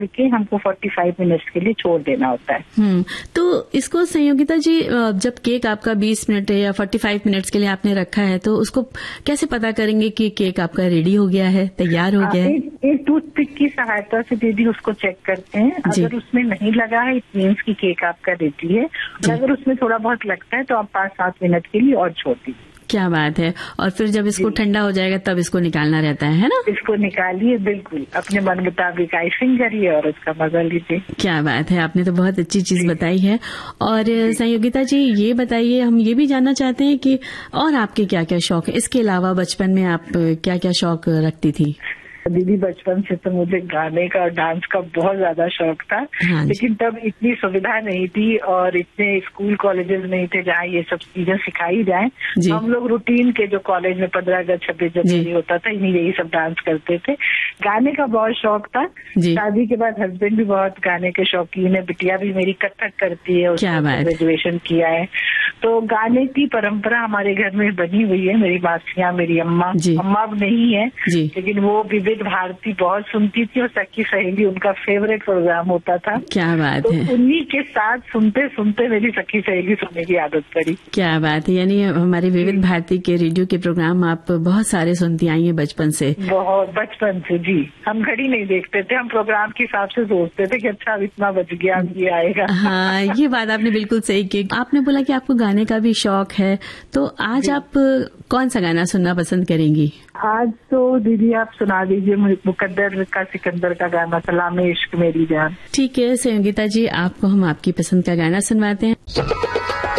के हमको 45 मिनट्स के लिए छोड़ देना होता है। तो इसको संयोगिता जी, जब केक आपका 20 मिनट या 45 मिनट्स के लिए आपने रखा है, तो उसको कैसे पता करेंगे कि केक आपका रेडी हो गया है, तैयार हो गया है? एक टूथपिक की सहायता से दीदी उसको चेक करते हैं। अगर उसमें नहीं लगा है, इट मीन्स की केक आपका रेडी है। और अगर उसमें थोड़ा बहुत लगता है तो आप 5-7 मिनट के लिए और छोड़ दीजिए। क्या बात है। और फिर जब इसको ठंडा हो जाएगा तब इसको निकालना रहता है ना? इसको निकालिए, बिल्कुल अपने मन मुताबिक आइसिंग करिए और उसका मजा लीजिए। क्या बात है, आपने तो बहुत अच्छी चीज बताई है। और संयोगिता जी, ये बताइए, हम ये भी जानना चाहते हैं कि और आपके क्या क्या शौक है, इसके अलावा बचपन में आप क्या क्या शौक रखती थी? दीदी बचपन से तो मुझे गाने का और डांस का बहुत ज्यादा शौक था। लेकिन तब इतनी सुविधा नहीं थी और इतने स्कूल कॉलेजेस नहीं थे जहाँ ये सब चीजें सिखाई जाए। हम लोग रूटीन के जो कॉलेज में 15 अगस्त 26 जनवरी होता था, इन्हीं यही सब डांस करते थे। गाने का बहुत शौक था। शादी के बाद हस्बैंड भी बहुत गाने के शौकीन है। बिटिया भी मेरी कथक करती है, उसने ग्रेजुएशन किया है। तो गाने की परंपरा हमारे घर में बनी हुई है। मेरी मासियाँ, मेरी अम्मा अब नहीं है, लेकिन वो विविध भारती बहुत सुनती थी और सखी सहेली उनका फेवरेट प्रोग्राम होता था। क्या बात है। तो उन्हीं के साथ सुनते सुनते मेरी सखी सहेली सुनने की आदत पड़ी। क्या बात है। यानी हमारे विविध भारती के रेडियो के प्रोग्राम आप बहुत सारे सुनती आई हैं बचपन से? बहुत बचपन से जी। हम घड़ी नहीं देखते थे, हम प्रोग्राम के हिसाब से सोचते थे कि अच्छा अब इतना बज गया, अब ये आएगा। हाँ, ये बात आपने बिल्कुल सही की। आपने बोला कि आपको गाने का भी शौक है, तो आज आप कौन सा गाना सुनना पसंद करेंगी? आज तो दीदी आप सुना दीजिए मुकद्दर का सिकंदर का गाना, सलामे इश्क मेरी जान। ठीक है संयोगिता जी, आपको हम आपकी पसंद का गाना सुनवाते हैं।